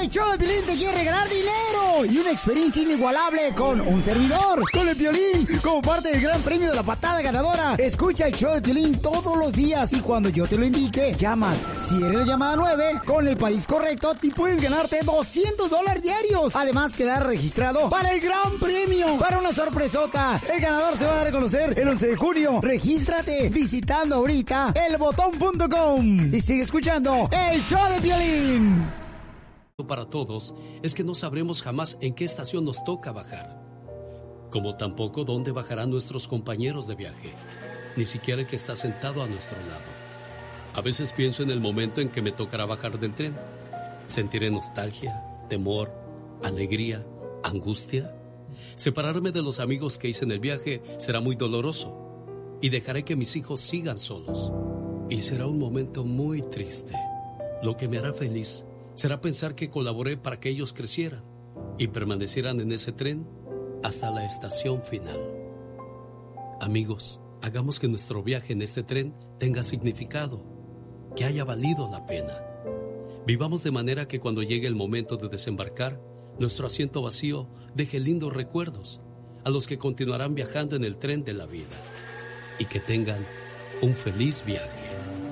El show de Piolín te quiere regalar dinero y una experiencia inigualable con un servidor, con el Piolín, como parte del gran premio de la patada ganadora. Escucha el show de Piolín todos los días y cuando yo te lo indique, llamas. Si eres la llamada 9, con el país correcto, te puedes ganarte $200 diarios. Además, quedar registrado para el gran premio, para una sorpresota. El ganador se va a dar a conocer el 11 de junio. Regístrate visitando ahorita elbotón.com y sigue escuchando el show de Piolín. Para todos es que no sabremos jamás en qué estación nos toca bajar, como tampoco dónde bajarán nuestros compañeros de viaje, ni siquiera el que está sentado a nuestro lado. A veces pienso en el momento en que me tocará bajar del tren. Sentiré nostalgia, temor, alegría, angustia. Separarme de los amigos que hice en el viaje será muy doloroso y dejaré que mis hijos sigan solos. Y será un momento muy triste. Lo que me hará feliz será pensar que colaboré para que ellos crecieran y permanecieran en ese tren hasta la estación final. Amigos, hagamos que nuestro viaje en este tren tenga significado, que haya valido la pena. Vivamos de manera que cuando llegue el momento de desembarcar, nuestro asiento vacío deje lindos recuerdos a los que continuarán viajando en el tren de la vida y que tengan un feliz viaje.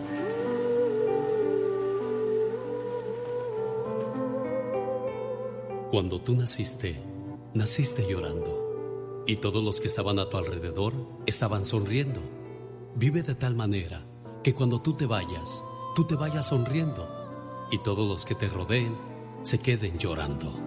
Cuando tú naciste, naciste llorando, y todos los que estaban a tu alrededor estaban sonriendo. Vive de tal manera que cuando tú te vayas sonriendo, y todos los que te rodeen se queden llorando.